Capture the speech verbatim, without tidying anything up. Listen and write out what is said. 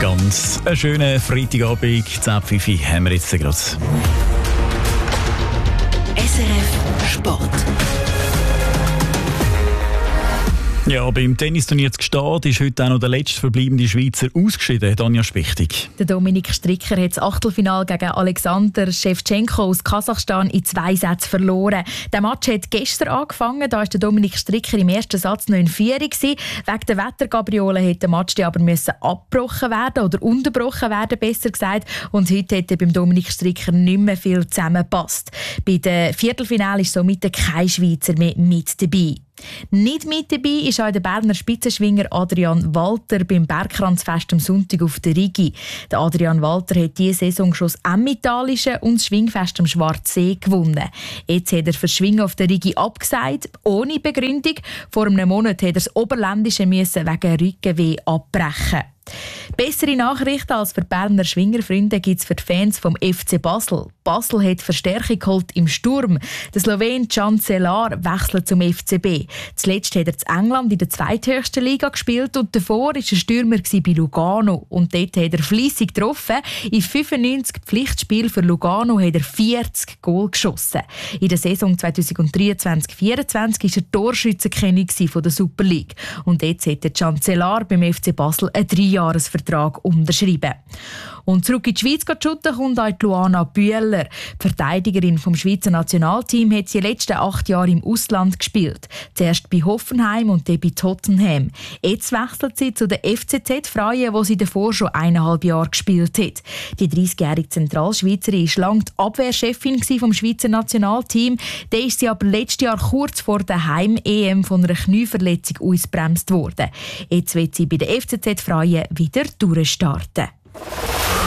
Ganz einen schönen Freitagabend, zehn Uhr fünf haben wir jetzt gerade. S R F Sport. Ja, beim Tennisturnier zu Gstaad ist heute auch noch der letzte verbleibende Schweizer ausgeschieden, Tanja Spichtig. Der Dominik Stricker hat das Achtelfinale gegen Alexander Schewtschenko aus Kasachstan in zwei Sätzen verloren. Der Match hat gestern angefangen, da war der Dominik Stricker im ersten Satz noch in Führung. Wegen der Wettergabriole hätte der Match aber müssen abgebrochen werden oder unterbrochen werden, besser gesagt. Und heute hätte beim Dominik Stricker nicht mehr viel zusammengepasst. Bei den Viertelfinale ist somit kein Schweizer mehr mit dabei. Nicht mit dabei ist auch der Berner Spitzenschwinger Adrian Walter beim Bergkranzfest am Sonntag auf der Rigi. Der Adrian Walter hat diese Saison schon das Emmentalische und das Schwingfest am Schwarzsee gewonnen. Jetzt hat er für das Schwingen auf der Rigi abgesagt, ohne Begründung. Vor einem Monat hat er das Oberländische müssen wegen Rückenweh abbrechen. Bessere Nachrichten als für Berner Schwingerfreunde gibt es für die Fans vom F C Basel. Basel hat Verstärkung geholt im Sturm. Der Slowen Can Celar wechselt zum F C B. Zuletzt hat er in England in der zweithöchsten Liga gespielt und davor war er Stürmer bei Lugano. Und dort hat er fleissig getroffen. In fünfundneunzig Pflichtspielen für Lugano hat er vierzig Goal geschossen. In der Saison zweitausenddreiundzwanzig vierundzwanzig war er Torschützenkönig der Super League. Und jetzt hat der Can Celar beim F C Basel einen Dreijahresvertrag unterschrieben. Und zurück in die Schweiz zu shooten kommt auch Luana Bühler. Die Verteidigerin vom Schweizer Nationalteam hat sie die letzten acht Jahre im Ausland gespielt. Zuerst bei Hoffenheim und dann bei Tottenham. Jetzt wechselt sie zu der F C Z Freie, wo sie davor schon eineinhalb Jahre gespielt hat. Die dreißigjährige Zentralschweizerin war lange die Abwehrchefin vom Schweizer Nationalteam. Dann ist sie aber letztes Jahr kurz vor der Heim-E M von einer Knieverletzung ausgebremst worden. Jetzt wird sie bei der F C Z Freie wieder durchstarten.